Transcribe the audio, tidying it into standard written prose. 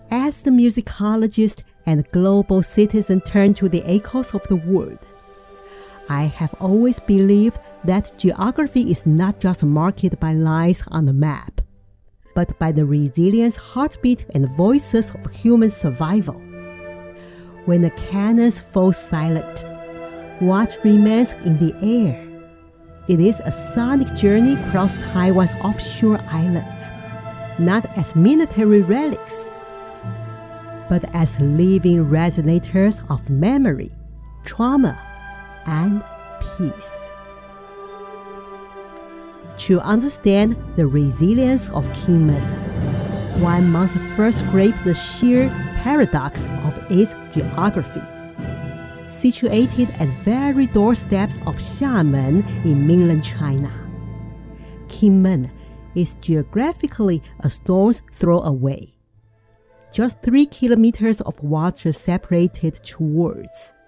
As the musicologist and global citizen turn to the echoes of the world, I have always believed that geography is not just marked by lines on a map, but by the resilient heartbeat and voices of human survival. When the cannons fall silent, what remains in the air? It is a sonic journey across Taiwan's offshore islands, not as military relics, but as living resonators of memory, trauma, and peace. To understand the resilience of Kinmen, one must first grasp the sheer paradox of its geography. Situated at very doorsteps of Xiamen in mainland China, Kinmen is geographically a stone's throw away. Just 3 kilometers of water separated two worlds.